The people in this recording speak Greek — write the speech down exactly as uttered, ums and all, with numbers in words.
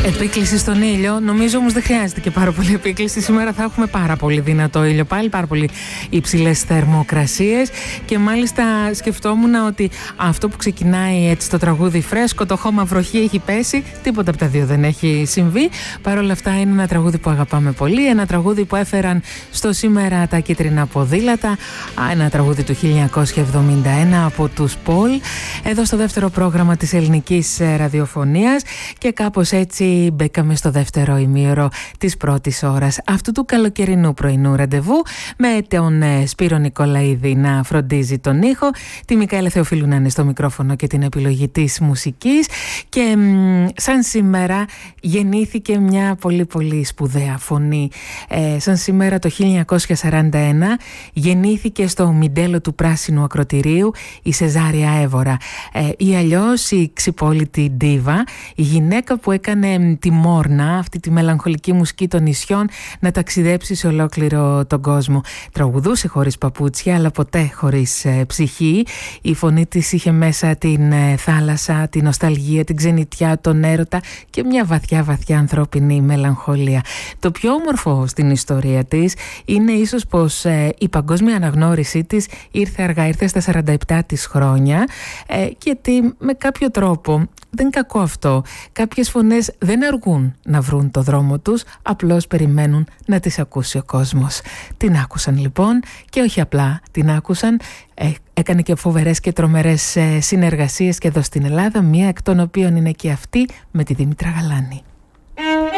Επίκληση στον ήλιο. Νομίζω όμως δεν χρειάζεται και πάρα πολύ επίκληση. Σήμερα θα έχουμε πάρα πολύ δυνατό ήλιο πάλι, πάρα πολύ υψηλές θερμοκρασίες. Και μάλιστα σκεφτόμουν ότι αυτό που ξεκινάει έτσι το τραγούδι φρέσκο, το χώμα βροχή έχει πέσει, τίποτα από τα δύο δεν έχει συμβεί. Παρ' όλα αυτά είναι ένα τραγούδι που αγαπάμε πολύ. Ένα τραγούδι που έφεραν στο σήμερα τα κίτρινα ποδήλατα. Ένα τραγούδι του χίλια εννιακόσια εβδομήντα ένα από τους Πολ. Εδώ στο δεύτερο πρόγραμμα της ελληνικής ραδιοφωνίας. Και κάπως έτσι μπήκαμε στο δεύτερο ημίωρο της πρώτης ώρας αυτού του καλοκαιρινού πρωινού ραντεβού, με τον Σπύρο Νικολαίδη να φροντίζει τον ήχο, τη Μικαέλα Θεοφίλου να είναι στο μικρόφωνο και την επιλογή της μουσικής. Και μ, σαν σήμερα γεννήθηκε μια πολύ πολύ σπουδαία φωνή. Ε, σαν σήμερα το χίλια εννιακόσια σαράντα ένα γεννήθηκε στο μιντέλο του Πράσινου Ακροτηρίου η Σεζάρια Εύωρα, ε, ή αλλιώς η ξυπόλητη ντίβα, η γυναίκα που έκανε τη Μόρνα, αυτή τη μελαγχολική μουσική των νησιών, να ταξιδέψει σε ολόκληρο τον κόσμο. Τραγουδούσε χωρίς παπούτσια, αλλά ποτέ χωρίς ε, ψυχή. Η φωνή της είχε μέσα την ε, θάλασσα, την νοσταλγία, την ξενιτιά, τον έρωτα και μια βαθιά βαθιά ανθρώπινη μελαγχολία. Το πιο όμορφο στην ιστορία της είναι ίσως πως ε, η παγκόσμια αναγνώρισή της ήρθε αργά, ήρθε στα σαράντα επτά της χρόνια, ε, γιατί με κάποιο τρόπο, δεν είναι κακό αυτό, κάποιες φωνές δεν αργούν να βρουν το δρόμο τους, απλώς περιμένουν να τις ακούσει ο κόσμος. Την άκουσαν λοιπόν, και όχι απλά την άκουσαν, ε, έκανε και φοβερές και τρομερές ε, συνεργασίες και εδώ στην Ελλάδα, μία εκ των οποίων είναι και αυτή με τη Δήμητρα Γαλάνη.